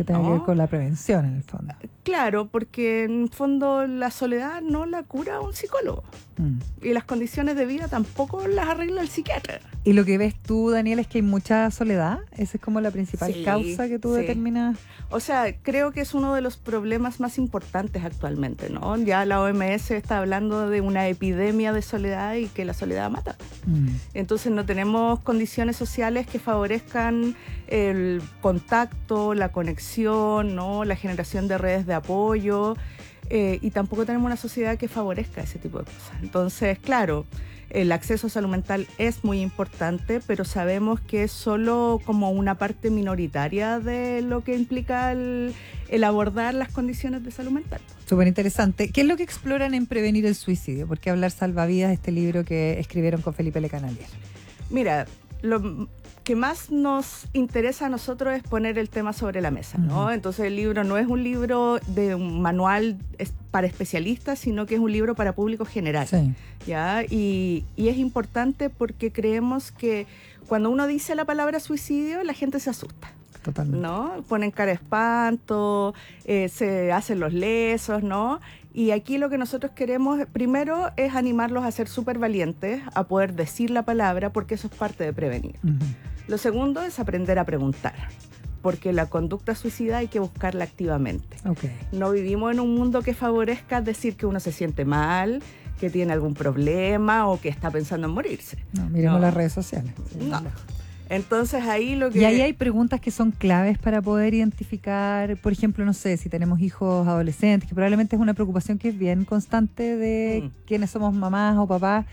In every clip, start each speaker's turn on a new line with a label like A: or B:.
A: tenga que ver con la prevención en el fondo.
B: Claro, porque en el fondo la soledad no la cura un psicólogo. Y las condiciones de vida tampoco las arregla el psiquiatra.
A: ¿Y lo que ves tú, Daniel, es que hay mucha soledad? ¿Esa es como la principal causa que tú determinas?
B: O sea, creo que es uno de los problemas más importantes actualmente, ¿no? Ya la OMS está hablando de una epidemia de soledad y que la soledad mata. Entonces no tenemos condiciones sociales que favorezcan el contacto, la conexión, ¿no? La generación de redes de apoyo, y tampoco tenemos una sociedad que favorezca ese tipo de cosas. Entonces, claro, el acceso a salud mental es muy importante, pero sabemos que es solo como una parte minoritaria de lo que implica el abordar las condiciones de salud mental.
A: Súper interesante. ¿Qué es lo que exploran en Prevenir el Suicidio? ¿Por qué hablar salvavidas, este libro que escribieron con Felipe Lecanalier?
B: Mira, lo que más nos interesa a nosotros es poner el tema sobre la mesa, ¿no? Entonces el libro no es un libro de un manual para especialistas, sino que es un libro para público general.
A: Sí.
B: ¿Ya? Y es importante porque creemos que cuando uno dice la palabra suicidio, la gente se asusta.
A: Totalmente.
B: ¿No? Ponen cara de espanto, se hacen los lesos, ¿no? Y aquí lo que nosotros queremos primero es animarlos a ser súper valientes, a poder decir la palabra, porque eso es parte de prevenir. Lo segundo es aprender a preguntar, porque la conducta suicida hay que buscarla activamente. No vivimos en un mundo que favorezca decir que uno se siente mal, que tiene algún problema o que está pensando en morirse.
A: No, miremos las redes sociales.
B: No. Entonces ahí lo que...
A: Y ahí hay preguntas que son claves para poder identificar, por ejemplo, no sé, si tenemos hijos adolescentes, que probablemente es una preocupación que es bien constante de quienes somos mamás o papás,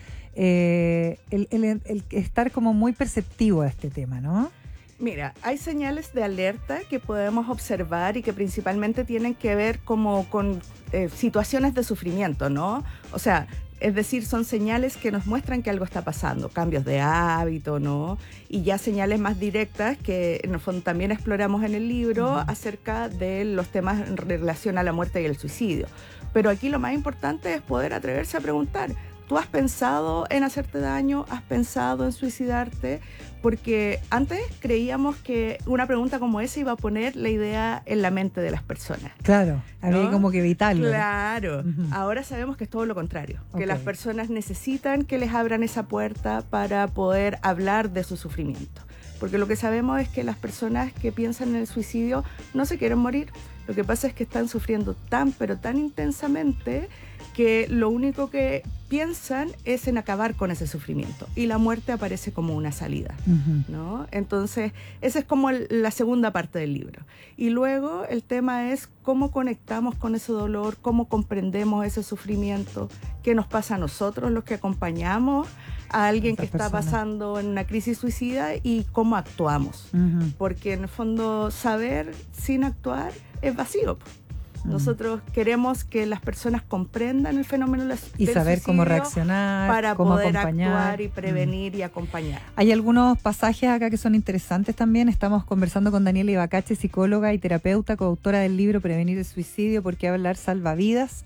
A: el estar como muy perceptivo a este tema, ¿no?
B: Mira, hay señales de alerta que podemos observar y que principalmente tienen que ver como con situaciones de sufrimiento, ¿no? O sea, es decir, son señales que nos muestran que algo está pasando, cambios de hábito, ¿no? Y ya señales más directas que en el fondo también exploramos en el libro acerca de los temas en relación a la muerte y el suicidio. Pero aquí lo más importante es poder atreverse a preguntar, ¿tú has pensado en hacerte daño? ¿Has pensado en suicidarte? Porque antes creíamos que una pregunta como esa iba a poner la idea en la mente de las personas.
A: Claro, había como que evitarlo.
B: Claro, ahora sabemos que es todo lo contrario, que las personas necesitan que les abran esa puerta para poder hablar de su sufrimiento. Porque lo que sabemos es que las personas que piensan en el suicidio no se quieren morir. Lo que pasa es que están sufriendo pero tan intensamente que lo único que piensan es en acabar con ese sufrimiento y la muerte aparece como una salida, ¿no? Entonces, esa es como la segunda parte del libro. Y luego el tema es cómo conectamos con ese dolor, cómo comprendemos ese sufrimiento, qué nos pasa a nosotros los que acompañamos a alguien que está pasando en una crisis suicida y cómo actuamos. Porque en el fondo saber sin actuar es vacío. Nosotros queremos que las personas comprendan el fenómeno del
A: y saber
B: suicidio
A: cómo reaccionar,
B: para
A: cómo
B: poder
A: acompañar.
B: actuar y prevenir y acompañar.
A: Hay algunos pasajes acá que son interesantes también. Estamos conversando con Daniela Ibacache, psicóloga y terapeuta, coautora del libro Prevenir el Suicidio, ¿por qué hablar salvavidas?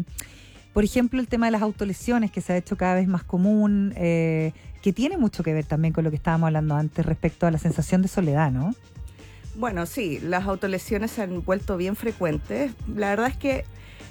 A: Por ejemplo, el tema de las autolesiones, que se ha hecho cada vez más común, que tiene mucho que ver también con lo que estábamos hablando antes respecto a la sensación de soledad, ¿no?
B: Bueno, sí, las autolesiones se han vuelto bien frecuentes. La verdad es que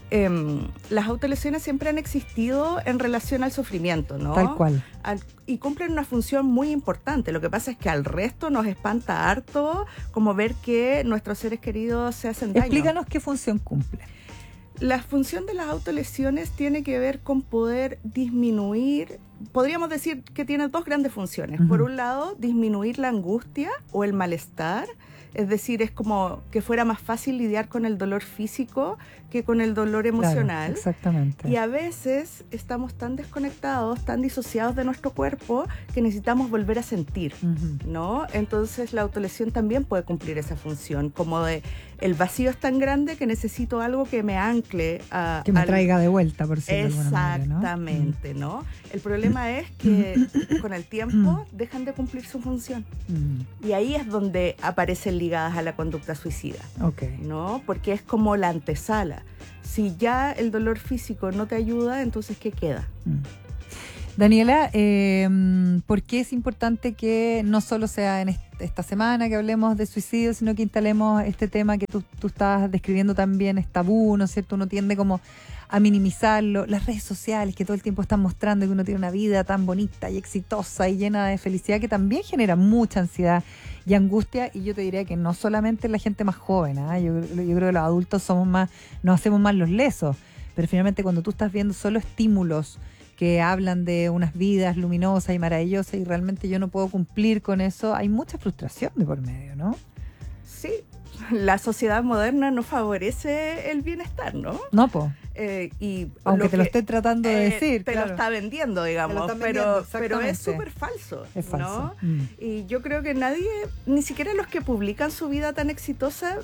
B: las autolesiones siempre han existido en relación al sufrimiento, ¿no?
A: Tal cual.
B: Y cumplen una función muy importante. Lo que pasa es que al resto nos espanta harto como ver que nuestros seres queridos se hacen daño.
A: Explícanos qué función cumple.
B: La función de las autolesiones tiene que ver con poder disminuir, podríamos decir que tiene dos grandes funciones. Por un lado, disminuir la angustia o el malestar, es decir, es como que fuera más fácil lidiar con el dolor físico que con el dolor emocional.
A: Claro, exactamente.
B: Y a veces estamos tan desconectados, tan disociados de nuestro cuerpo que necesitamos volver a sentir, ¿no? Entonces la autolesión también puede cumplir esa función, como de el vacío es tan grande que necesito algo que me ancle a...
A: Que me traiga de vuelta, por decirlo de alguna manera, ¿no?
B: Exactamente, ¿no? El problema es que con el tiempo dejan de cumplir su función. Y ahí es donde aparecen ligadas a la conducta suicida, ¿no? Porque es como la antesala. Si ya el dolor físico no te ayuda, entonces ¿qué queda?
A: Daniela, ¿por qué es importante que no solo sea en esta semana que hablemos de suicidio, sino que instalemos este tema que tú estabas describiendo también, es tabú, ¿no es cierto? Uno tiende como a minimizarlo. Las redes sociales que todo el tiempo están mostrando que uno tiene una vida tan bonita y exitosa y llena de felicidad, que también genera mucha ansiedad y angustia. Y yo te diría que no solamente la gente más joven, ¿eh? Yo creo que los adultos nos hacemos más los lesos, pero finalmente cuando tú estás viendo solo estímulos que hablan de unas vidas luminosas y maravillosas y realmente yo no puedo cumplir con eso, hay mucha frustración de por medio, ¿no?
B: Sí, la sociedad moderna no favorece el bienestar, ¿no?
A: No, po.
B: Y
A: aunque te lo esté tratando de decir.
B: Te
A: claro.
B: lo está vendiendo, digamos, pero es súper falso.
A: Es falso.
B: ¿No? Y yo creo que nadie, ni siquiera los que publican su vida tan exitosa,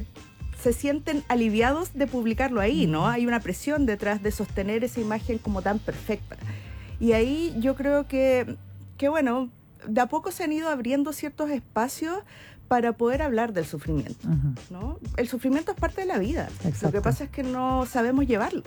B: se sienten aliviados de publicarlo ahí, ¿no? Hay una presión detrás de sostener esa imagen como tan perfecta. Y ahí yo creo que bueno, de a poco se han ido abriendo ciertos espacios para poder hablar del sufrimiento, ¿no? El sufrimiento es parte de la vida.
A: Exacto.
B: Lo que pasa es que no sabemos llevarlo.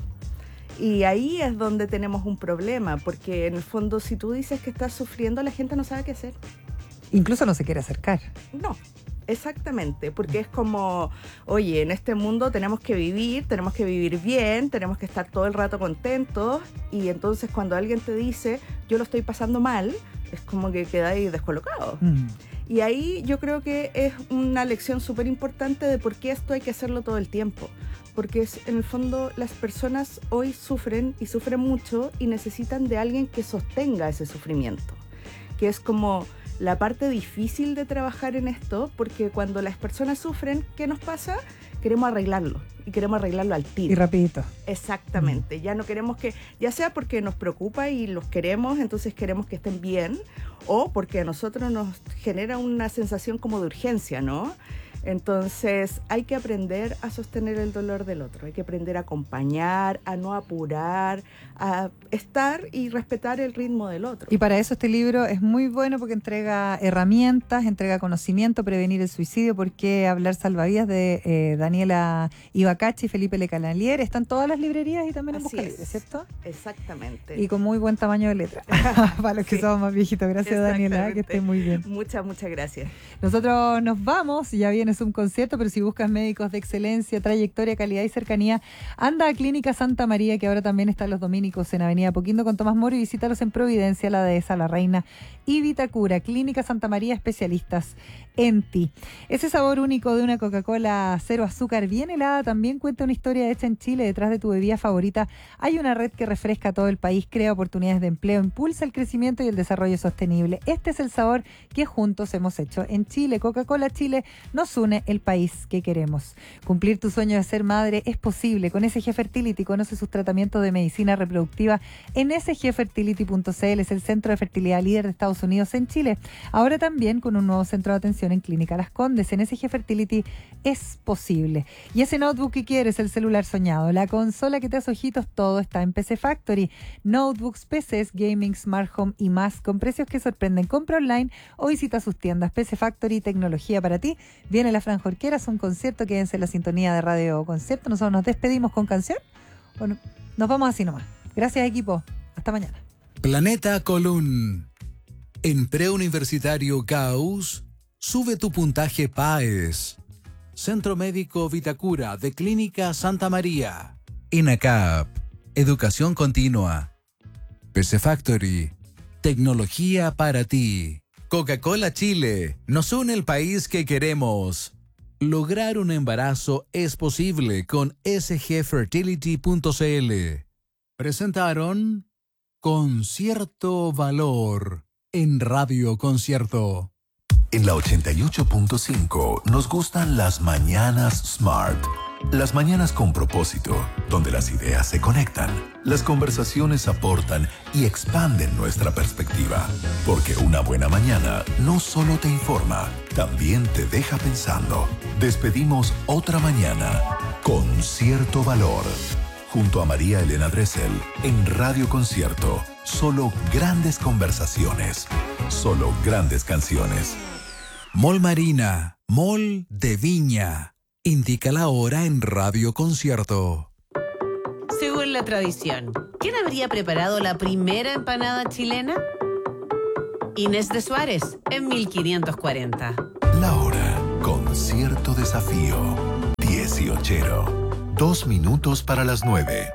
B: Y ahí es donde tenemos un problema, porque en el fondo si tú dices que estás sufriendo, la gente no sabe qué hacer.
A: Incluso no se quiere acercar.
B: No. Exactamente, porque es como, oye, en este mundo tenemos que vivir bien, tenemos que estar todo el rato contentos, y entonces cuando alguien te dice, yo lo estoy pasando mal, es como que quedáis descolocado. Y ahí yo creo que es una lección súper importante de por qué esto hay que hacerlo todo el tiempo, porque en el fondo las personas hoy sufren y sufren mucho y necesitan de alguien que sostenga ese sufrimiento, que es como la parte difícil de trabajar en esto, porque cuando las personas sufren, ¿qué nos pasa? Queremos arreglarlo, y queremos arreglarlo al tiro.
A: Y rapidito.
B: Exactamente, ya no queremos que, ya sea porque nos preocupa y los queremos, entonces queremos que estén bien, o porque a nosotros nos genera una sensación como de urgencia, ¿no? Entonces hay que aprender a sostener el dolor del otro, hay que aprender a acompañar, a no apurar, a estar y respetar el ritmo del otro.
A: Y para eso este libro es muy bueno porque entrega herramientas, entrega conocimiento, prevenir el suicidio, porque hablar salvavidas de Daniela Ibacachi y Felipe Lecanalier. Están en todas las librerías y también en Buscalibre, ¿cierto?
B: Exactamente.
A: Y con muy buen tamaño de letra, para los que somos más viejitos. Gracias, Daniela, que esté muy bien.
B: Muchas gracias.
A: Nosotros nos vamos, ya viene un concierto, pero si buscas médicos de excelencia, trayectoria, calidad y cercanía, anda a Clínica Santa María, que ahora también están los dominicos en Avenida Apoquindo con Tomás Moro, y visítalos en Providencia, La Dehesa, La Reina y Vitacura. Clínica Santa María, especialistas en ti. Ese sabor único de una Coca-Cola cero azúcar bien helada también cuenta una historia hecha en Chile. Detrás de tu bebida favorita hay una red que refresca a todo el país, crea oportunidades de empleo, impulsa el crecimiento y el desarrollo sostenible. Este es el sabor que juntos hemos hecho en Chile. Coca-Cola Chile nos une el país que queremos. Cumplir tu sueño de ser madre es posible. Con SG Fertility conoce sus tratamientos de medicina reproductiva en sgfertility.cl. Es el centro de fertilidad líder de Estados Unidos en Chile. Ahora también con un nuevo centro de atención en Clínica Las Condes. En SG Fertility es posible. Y ese notebook que quieres, el celular soñado, la consola que te hace ojitos, todo está en PC Factory. Notebooks, PCs, gaming, smart home y más, con precios que sorprenden. Compra online o visita sus tiendas. PC Factory, tecnología para ti. Viene la Franja Orqueras, un concierto, quédense en la sintonía de Radio Concierto. Nosotros nos despedimos con canción. Bueno, nos vamos así nomás. Gracias, equipo. Hasta mañana.
C: Planeta Colún. En Preuniversitario CAUS, sube tu puntaje PAES. Centro Médico Vitacura de Clínica Santa María. INACAP. Educación continua. PC Factory. Tecnología para ti. Coca-Cola Chile. Nos une el país que queremos. Lograr un embarazo es posible con sgfertility.cl. Presentaron Concierto Valor en Radio Concierto.
D: En la 88.5 nos gustan las mañanas Smart. Las mañanas con propósito, donde las ideas se conectan, las conversaciones aportan y expanden nuestra perspectiva. Porque una buena mañana no solo te informa, también te deja pensando. Despedimos otra mañana con cierto valor. Junto a María Elena Dressel en Radio Concierto. Solo grandes conversaciones. Solo grandes canciones.
C: Mall Marina, Mall de Viña. Indica la hora en Radio Concierto.
E: Según la tradición, ¿quién habría preparado la primera empanada chilena? Inés de Suárez, en 1540.
D: La hora con cierto desafío. 18. 2 minutos para las 9.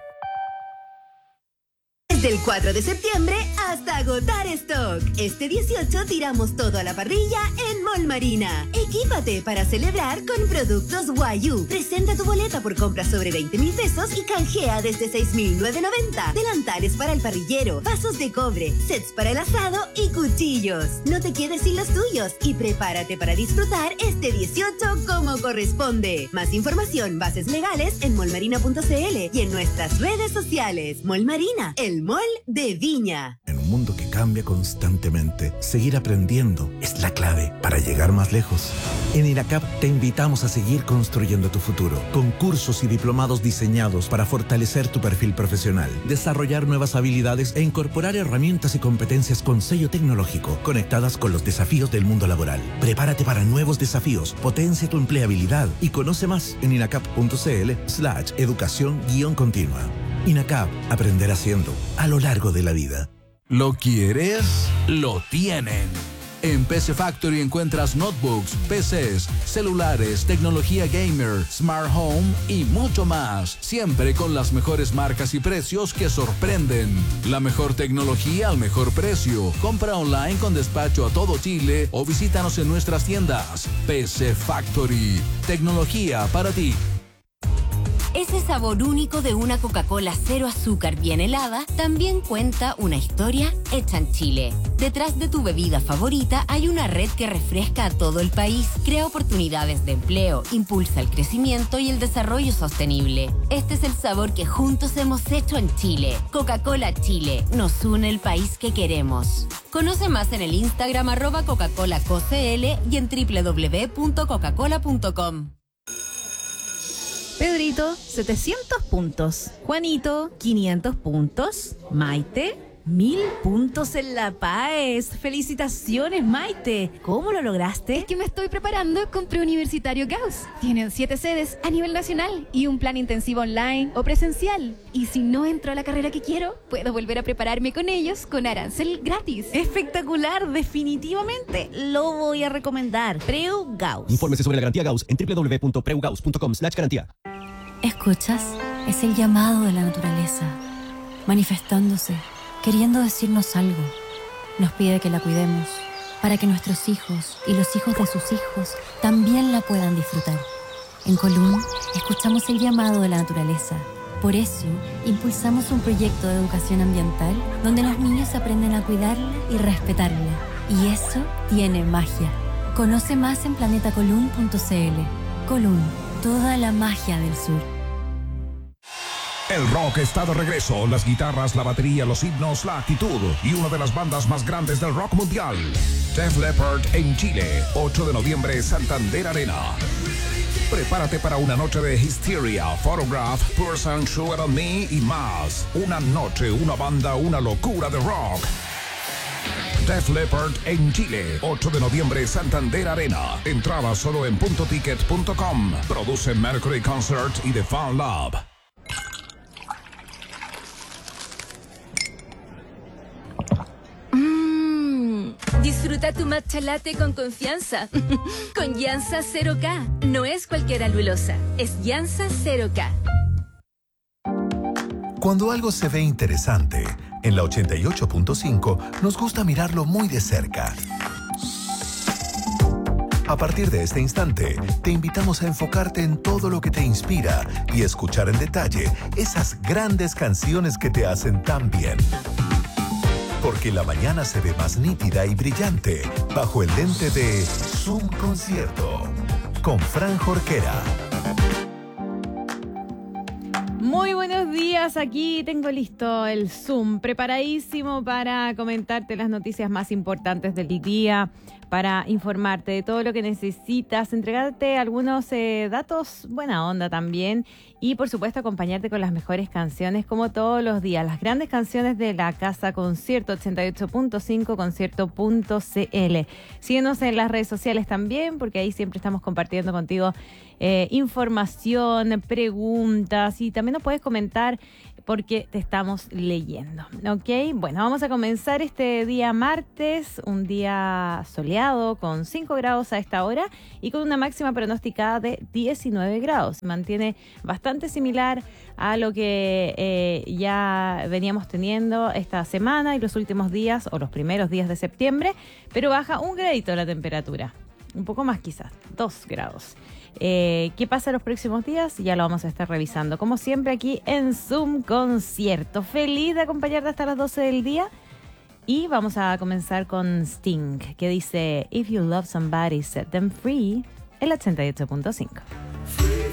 F: Del 4 de septiembre hasta agotar stock. Este 18 tiramos todo a la parrilla en Mall Marina. Equípate para celebrar con productos Wayuu. Presenta tu boleta por compras sobre 20,000 pesos y canjea desde 6,990. Delantales para el parrillero, vasos de cobre, sets para el asado y cuchillos. No te quedes sin los tuyos y prepárate para disfrutar este 18 como corresponde. Más información, bases legales en mallmarina.cl y en nuestras redes sociales. Mall Marina, el mall de Viña.
G: En un mundo que cambia constantemente, seguir aprendiendo es la clave para llegar más lejos. En INACAP te invitamos a seguir construyendo tu futuro, con cursos y diplomados diseñados para fortalecer tu perfil profesional, desarrollar nuevas habilidades e incorporar herramientas y competencias con sello tecnológico, conectadas con los desafíos del mundo laboral. Prepárate para nuevos desafíos, potencia tu empleabilidad y conoce más en inacap.cl/educación-continua. INACAP, aprender haciendo a lo largo de la vida.
C: ¿Lo quieres? Lo tienen. En PC Factory encuentras notebooks, PCs, celulares, tecnología gamer, smart home y mucho más. Siempre con las mejores marcas y precios que sorprenden. La mejor tecnología al mejor precio. Compra online con despacho a todo Chile o visítanos en nuestras tiendas. PC Factory. Tecnología para ti.
H: Ese sabor único de una Coca-Cola cero azúcar bien helada también cuenta una historia hecha en Chile. Detrás de tu bebida favorita hay una red que refresca a todo el país, crea oportunidades de empleo, impulsa el crecimiento y el desarrollo sostenible. Este es el sabor que juntos hemos hecho en Chile. Coca-Cola Chile, nos une el país que queremos. Conoce más en el Instagram @Coca-ColaCoCL y en www.coca-cola.com.
I: Pedrito, 700 puntos. Juanito, 500 puntos. Maite, 1000 puntos en La PAES. ¡Felicitaciones, Maite! ¿Cómo lo lograste?
J: Es que me estoy preparando con Preuniversitario Gauss. Tienen 7 sedes a nivel nacional y un plan intensivo online o presencial. Y si no entro a la carrera que quiero, puedo volver a prepararme con ellos con arancel gratis.
I: ¡Espectacular! Definitivamente lo voy a recomendar. Preu Gauss.
K: Infórmese sobre la garantía Gauss en www.preugauss.com/garantía.
H: ¿Escuchas? Es el llamado de la naturaleza, manifestándose, queriendo decirnos algo. Nos pide que la cuidemos, para que nuestros hijos y los hijos de sus hijos también la puedan disfrutar. En Colún, escuchamos el llamado de la naturaleza. Por eso, impulsamos un proyecto de educación ambiental donde los niños aprenden a cuidarla y respetarla. Y eso tiene magia. Conoce más en planetacolún.cl. Colún, toda la magia del sur.
L: El rock está de regreso, las guitarras, la batería, los himnos, la actitud y una de las bandas más grandes del rock mundial. Def Leppard en Chile, 8 de noviembre, Santander Arena. Prepárate para una noche de Hysteria, Photograph, Person, Sugar on Me y más. Una noche, una banda, una locura de rock. Def Leppard en Chile, 8 de noviembre, Santander Arena. Entrada solo en puntoticket.com. Produce Mercury Concert y The Fan Lab.
M: Disfruta tu matcha latte con confianza. Con Yansa 0K. No es cualquier alulosa, es Yansa 0K.
D: Cuando algo se ve interesante, en la 88.5 nos gusta mirarlo muy de cerca. A partir de este instante, te invitamos a enfocarte en todo lo que te inspira y escuchar en detalle esas grandes canciones que te hacen tan bien. Porque la mañana se ve más nítida y brillante bajo el lente de Zoom Concierto con Fran Jorquera.
N: Muy buenos días, aquí tengo listo el Zoom, preparadísimo para comentarte las noticias más importantes del día. para informarte de todo lo que necesitas, entregarte algunos datos, buena onda también, y por supuesto acompañarte con las mejores canciones como todos los días, las grandes canciones de la Casa Concierto 88.5 concierto.cl. Síguenos en las redes sociales también, porque ahí siempre estamos compartiendo contigo información, preguntas, y también nos puedes comentar porque te estamos leyendo, ¿ok? Bueno, vamos a comenzar este día martes, un día soleado con 5 grados a esta hora y con una máxima pronosticada de 19 grados. Se mantiene bastante similar a lo que ya veníamos teniendo esta semana y los últimos días o los primeros días de septiembre, pero baja un gradito la temperatura, un poco más quizás, 2 grados. ¿Qué pasa los próximos días? Ya lo vamos a estar revisando, como siempre aquí en Zoom Concierto. Feliz de acompañarte hasta las 12 del día y vamos a comenzar con Sting, que dice If you love somebody, set them free, el 88.5.